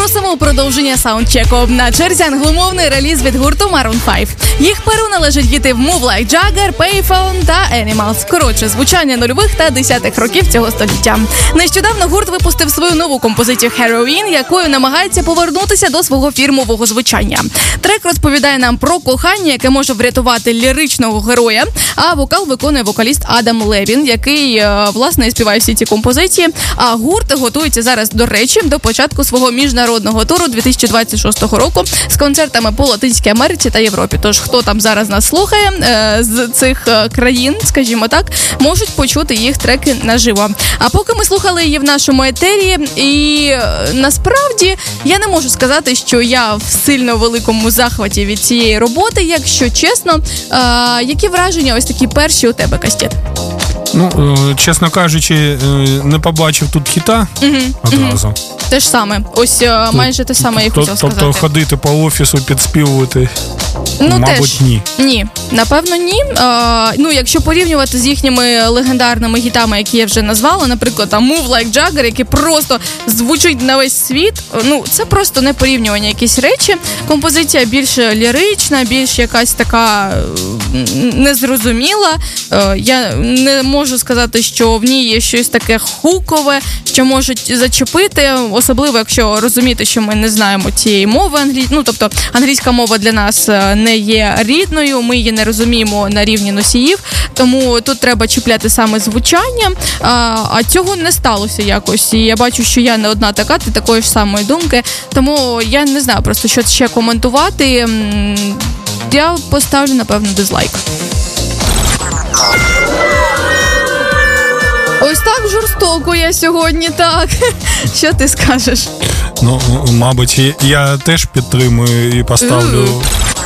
Просимо у продовження саундчеку. На черзі англомовний реліз від гурту Maroon 5. Їх перу належать хіти Move Like Jagger, Payphone та Animals. Коротше, звучання нульових та десятих років цього століття. Нещодавно гурт випустив свою нову композицію Heroin, якою намагається повернутися до свого фірмового звучання. Трек розповідає нам про кохання, яке може врятувати ліричного героя, а вокал виконує вокаліст Адам Левін, який, власне, і співає всі ці композиції. А гурт готується зараз, до речі, до початку свого міжнародного туру 2026 року з концертами по Латинській Америці та Європі. Тож, хто там зараз нас слухає з цих країн, скажімо так, можуть почути їх треки наживо. А поки ми слухали її в нашому етері, і насправді я не можу сказати, що я в сильно великому захваті від цієї роботи, якщо чесно. Які враження ось такі перші у тебе, Кастет? Ну, чесно кажучи, не побачив тут хіта одразу. Те ж саме. Ось майже те саме я хотів сказати. Тобто ходити по офісу, підспівувати, мабуть, ні. Ні, напевно, ні. Якщо порівнювати з їхніми легендарними хітами, які я вже назвала, наприклад, там Move Like Jagger, який просто звучить на весь світ, це просто не порівнювання якісь речі. Композиція більш лірична, більш якась така незрозуміла. Я не можу сказати, що в ній є щось таке хукове, що можуть зачепити, особливо, якщо розуміти, що ми не знаємо цієї мови тобто англійська мова для нас не є рідною, ми її не розуміємо на рівні носіїв, тому тут треба чіпляти саме звучання, а цього не сталося якось, і я бачу, що я не одна така, ти такої ж самої думки, тому я не знаю просто, що ще коментувати, я поставлю, напевно, дизлайк. Ось так жорстоко я сьогодні, так. Що ти скажеш? Мабуть, я теж підтримую і поставлю...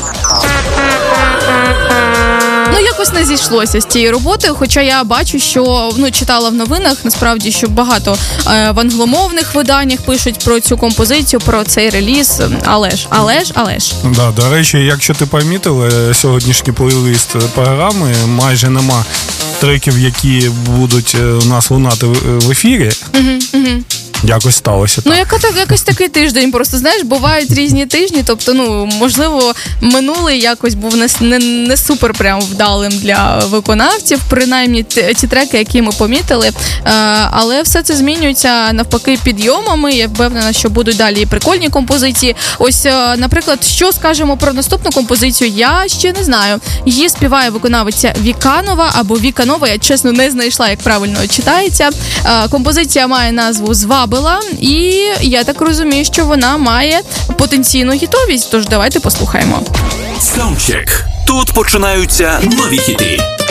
Якось не зійшлося з цією роботою, хоча я бачу, що, читала в новинах, насправді, що багато в англомовних виданнях пишуть про цю композицію, про цей реліз, але ж. Да, до речі, якщо ти помітила, сьогоднішній плейлист програми майже нема треків, які будуть у нас лунати в ефірі. Якось сталося так. Якось такий тиждень, просто, знаєш, бувають різні тижні, тобто, можливо, минулий якось був не супер прям вдалим для виконавців, принаймні ті треки, які ми помітили, але все це змінюється навпаки підйомами, я впевнена, що будуть далі і прикольні композиції. Ось, наприклад, що скажемо про наступну композицію, я ще не знаю. Її співає виконавиця Віканова або Віканова, я чесно не знайшла, як правильно читається. Композиція має назву «Звабила», і я так розумію, що вона має потенційну хітовість, тож давайте послухаємо. Саундчек. Тут починаються нові хіти.